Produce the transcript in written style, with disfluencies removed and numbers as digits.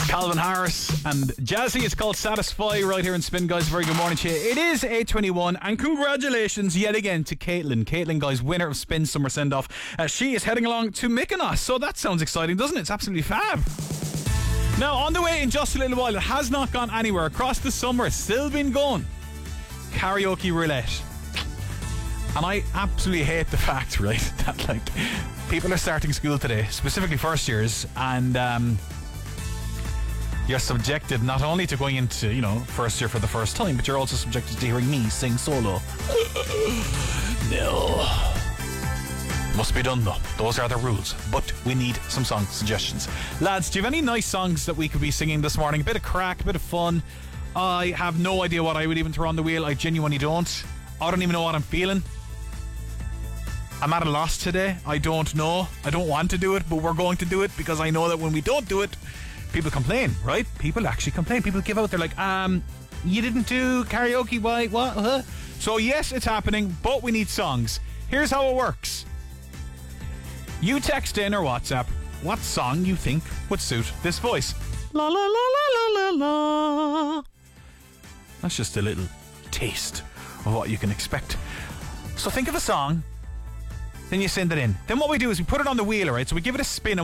Calvin Harris and Jazzy. It's called Satisfy right here in Spin, guys. Very good morning to you. It is 8:21 and congratulations yet again to Caitlin. Caitlin, guys, winner of Spin Summer Send Off. She is heading along to Mykonos, so that sounds exciting, doesn't it? It's absolutely fab. Now, on the way in just a little while, it has not gone anywhere. Across the summer, it's still been going. Karaoke roulette. And I absolutely hate the fact, right, that like people are starting school today, specifically first years, and you're subjected not only to going into, first year for the first time, but you're also subjected to hearing me sing solo. No. Must be done though. Those are the rules. But we need some song suggestions. Lads, do you have any nice songs that we could be singing this morning? A bit of crack, a bit of fun. I have no idea what I would even throw on the wheel. I genuinely don't. I don't even know what I'm feeling. I'm at a loss today. I don't know. I don't want to do it, but we're going to do it because I know that when we don't do it, people complain, right? People actually complain. People give out. They're like, you didn't do karaoke. Why? What? Huh? So yes, it's happening, but we need songs. Here's how it works. You text in or WhatsApp what song you think would suit this voice. La la la la la la la. That's just a little taste of what you can expect. So think of a song, then you send it in. Then what we do is we put it on the wheel, right? So we give it a spin.